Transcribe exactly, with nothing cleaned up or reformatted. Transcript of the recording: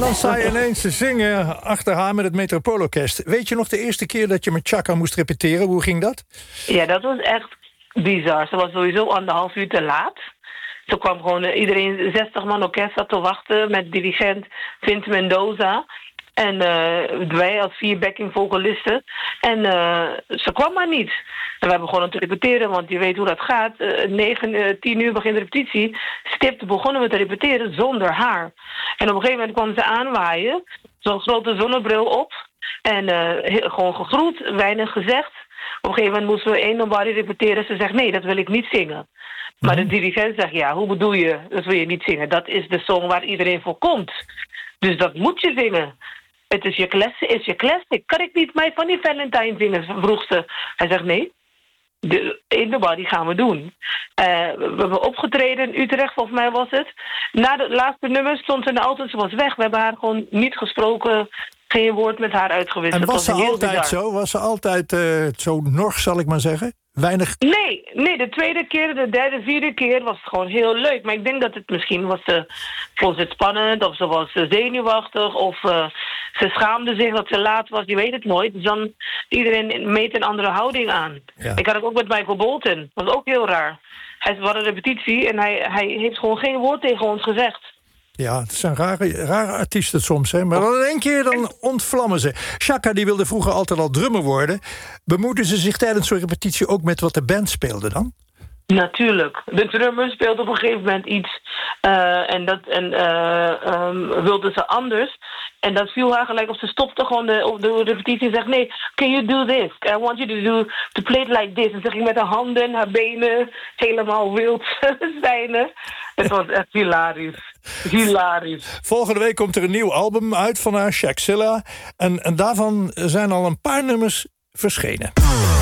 dan sta je ineens te zingen achter haar met het Metropoolorkest. Weet je nog de eerste keer dat je met Chaka moest repeteren? Hoe ging dat? Ja, dat was echt bizar. Ze was sowieso anderhalf uur te laat. Toen kwam gewoon uh, iedereen, zestig man orkest zat te wachten met dirigent Vince Mendoza. En uh, wij als vier backing vocalisten. En uh, ze kwam maar niet. En we hebben gewoon aan te repeteren, want je weet hoe dat gaat. Uh, negen, uh, tien uur begint de repetitie. Stipt begonnen we te repeteren zonder haar. En op een gegeven moment kwam ze aanwaaien. Zo'n grote zonnebril op. En uh, gewoon gegroet, weinig gezegd. Op een gegeven moment moesten we één nobody repeteren. Ze zegt, nee, dat wil ik niet zingen. Maar de dirigent zegt, ja, hoe bedoel je? Dat wil je niet zingen. Dat is de song waar iedereen voor komt. Dus dat moet je zingen. Het is je classic, is je classic. Kan ik niet My Funny Valentine zingen, vroeg ze. Hij zegt, nee, de In The Body gaan we doen. Uh, we hebben opgetreden in Utrecht, volgens mij was het. Na het laatste nummer stond ze in de auto, ze was weg. We hebben haar gewoon niet gesproken, geen woord met haar uitgewisseld. En was ze altijd bizar. zo? Was ze altijd uh, zo nors, zal ik maar zeggen? Weinig... Nee, nee, de tweede keer, de derde, vierde keer was het gewoon heel leuk. Maar ik denk dat het misschien was, uh, vond ze het spannend, of ze was uh, zenuwachtig, of uh, ze schaamde zich dat ze laat was, je weet het nooit. Dus dan iedereen meet een andere houding aan. Ja. Ik had het ook met Michael Bolton, dat was ook heel raar. Hij was een repetitie en hij, hij heeft gewoon geen woord tegen ons gezegd. Ja, het zijn rare, rare artiesten soms, hè. Maar dan in één keer dan ontvlammen ze. Chaka die wilde vroeger altijd al drummer worden. Bemoeiden ze zich tijdens zo'n repetitie ook met wat de band speelde dan? Natuurlijk. De drummer speelde op een gegeven moment iets. Uh, en dat en, uh, um, wilde ze anders. En dat viel haar gelijk op. Ze stopte gewoon de, op de repetitie en zegt, nee, can you do this? I want you to, do, to play it like this. En ze ging met haar handen, haar benen helemaal wild zwijnen. Het was echt hilarisch. Hilarisch. Volgende week komt er een nieuw album uit van haar, Shakzilla. En, en daarvan zijn al een paar nummers verschenen.